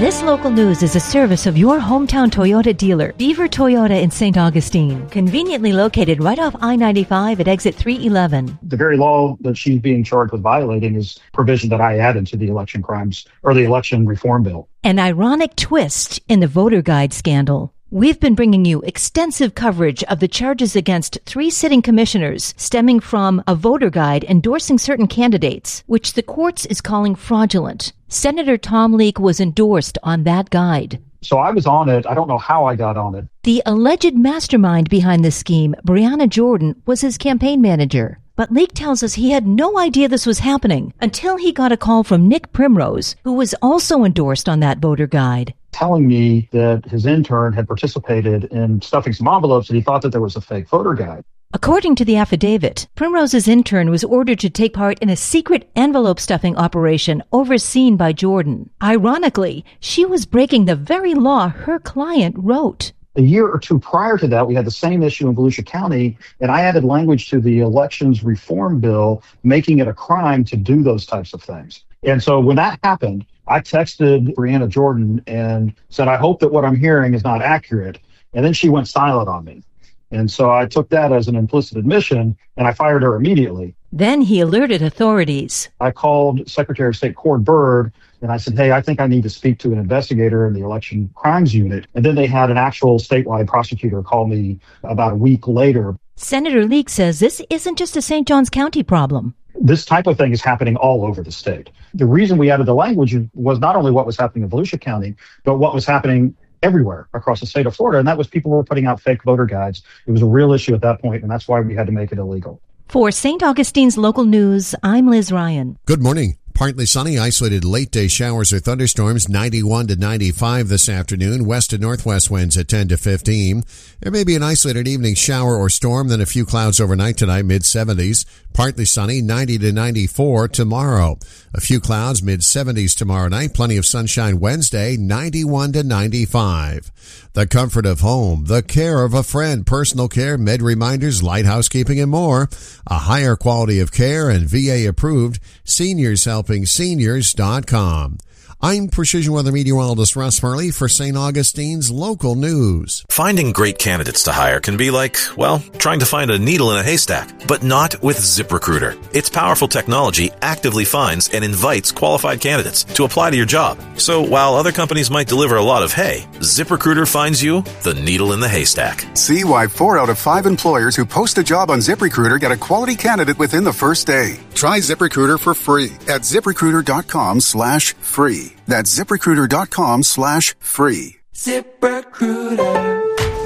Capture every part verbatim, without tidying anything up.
This local news is a service of your hometown Toyota dealer, Beaver Toyota in Saint Augustine, conveniently located right off I ninety-five at exit three eleven. The very law that she's being charged with violating is provision that I added to the election crimes or the election reform bill. An ironic twist in the voter guide scandal. We've been bringing you extensive coverage of the charges against three sitting commissioners stemming from a voter guide endorsing certain candidates, which the courts is calling fraudulent. Senator Tom Leek was endorsed on that guide. So I was on it. I don't know how I got on it. The alleged mastermind behind the scheme, Breonna Jordan, was his campaign manager. But Leek tells us he had no idea this was happening until he got a call from Nick Primrose, who was also endorsed on that voter guide, telling me that his intern had participated in stuffing some envelopes and he thought that there was a fake voter guide. According to the affidavit, Primrose's intern was ordered to take part in a secret envelope stuffing operation overseen by Jordan. Ironically, she was breaking the very law her client wrote. A year or two prior to that, we had the same issue in Volusia County, and I added language to the elections reform bill, making it a crime to do those types of things. And so when that happened, I texted Breonna Jordan and said, I hope that what I'm hearing is not accurate. And then she went silent on me. And so I took that as an implicit admission, and I fired her immediately. Then he alerted authorities. I called Secretary of State Cord Byrd, and I said, hey, I think I need to speak to an investigator in the election crimes unit. And then they had an actual statewide prosecutor call me about a week later. Senator Leek says this isn't just a Saint Johns County problem. This type of thing is happening all over the state. The reason we added the language was not only what was happening in Volusia County, but what was happening everywhere across the state of Florida. And that was people were putting out fake voter guides. It was a real issue at that point, and that's why we had to make it illegal. For Saint Augustine's local news, I'm Liz Ryan. Good morning. Partly sunny, isolated late-day showers or thunderstorms, ninety-one to ninety-five this afternoon. West to northwest winds at ten to fifteen. There may be an isolated evening shower or storm, then a few clouds overnight tonight, mid-seventies. Partly sunny, ninety to ninety-four tomorrow. A few clouds, mid-seventies tomorrow night. Plenty of sunshine Wednesday, ninety-one to ninety-five. The comfort of home, the care of a friend, personal care, med reminders, light housekeeping, and more. A higher quality of care and V A approved. Seniors Helping Seniors dot com. I'm Precision Weather Meteorologist Russ Murley for Saint Augustine's local news. Finding great candidates to hire can be like, well, trying to find a needle in a haystack, but not with ZipRecruiter. Its powerful technology actively finds and invites qualified candidates to apply to your job. So while other companies might deliver a lot of hay, ZipRecruiter finds you the needle in the haystack. See why four out of five employers who post a job on ZipRecruiter get a quality candidate within the first day. Try ZipRecruiter for free at ZipRecruiter.com slash free. That's ZipRecruiter.com slash free. ZipRecruiter.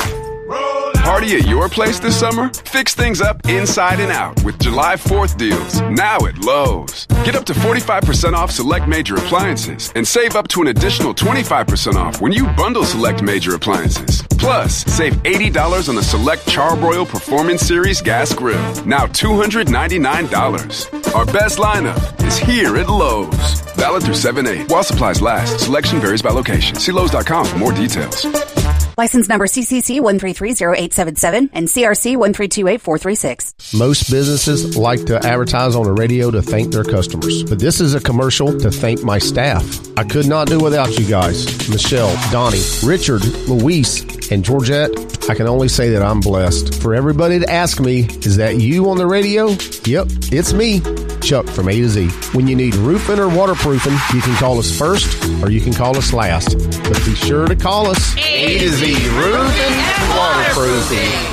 Party at your place this summer? Fix things up inside and out with July fourth deals, now at Lowe's. Get up to forty-five percent off select major appliances and save up to an additional twenty-five percent off when you bundle select major appliances. Plus, save eighty dollars on the select Charbroil Performance Series gas grill, now two hundred ninety-nine dollars. Our best lineup is here at Lowe's. Valid through seven eight. While supplies last, selection varies by location. See Lowe's dot com for more details. License number C C C one three three zero eight seven seven and C R C one three two eight four three six. Most businesses like to advertise on the radio to thank their customers, but this is a commercial to thank my staff. I could not do without you guys. Michelle, Donnie, Richard, Luis, and Georgette. I can only say that I'm blessed. For everybody to ask me, is that you on the radio? Yep, it's me, Chuck from A to Z. When you need roofing or waterproofing, you can call us first or you can call us last. But be sure to call us A to Z Roofing and Waterproofing.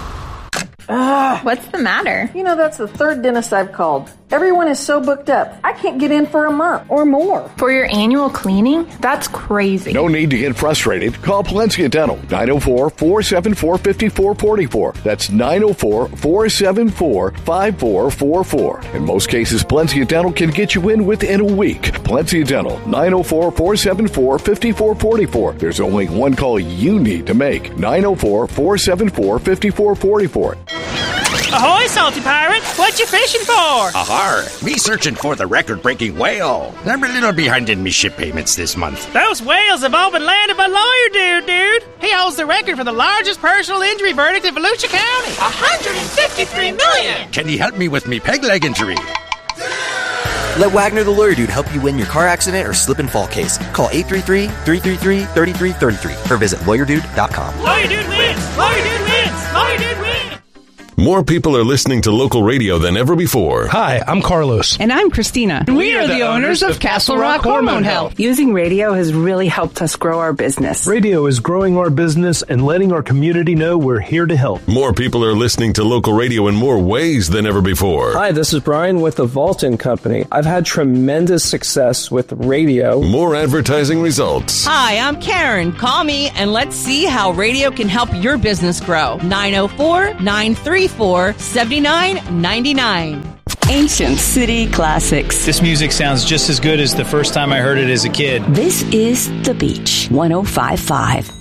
Ugh. What's the matter? You know, that's the third dentist I've called. Everyone is so booked up. I can't get in for a month or more. For your annual cleaning? That's crazy. No need to get frustrated. Call Palencia Dental, nine oh four, four seven four, five four four four. That's nine oh four, four seven four, five four four four. In most cases, Palencia Dental can get you in within a week. Palencia Dental, nine oh four, four seven four, five four four four. There's only one call you need to make. nine oh four, four seven four, five four four four. Ahoy, Salty Pirate! What you fishing for? Ahar! Me searching for the record-breaking whale. I'm a little behind in me ship payments this month. Those whales have all been landed by lawyer dude, dude. He holds the record for the largest personal injury verdict in Volusia County. one hundred fifty-three million! Can you help me with me peg leg injury? Let Wagner the Lawyer Dude help you win your car accident or slip and fall case. Call eight three three, three three three, three three three three or visit lawyer dude dot com. Lawyer Dude wins! Lawyer Dude wins! Lawyer Dude wins! More people are listening to local radio than ever before. Hi, I'm Carlos. And I'm Christina. And we, we are the, the owners of Castle Rock Hormone Health. Using radio has really helped us grow our business. Radio is growing our business and letting our community know we're here to help. More people are listening to local radio in more ways than ever before. Hi, this is Brian with the Vaulton Company. I've had tremendous success with radio. More advertising results. Hi, I'm Karen. Call me and let's see how radio can help your business grow. nine oh four, nine three four, seven nine nine nine. Ancient City Classics. This music sounds just as good as the first time I heard it as a kid. This is The Beach, one oh five point five.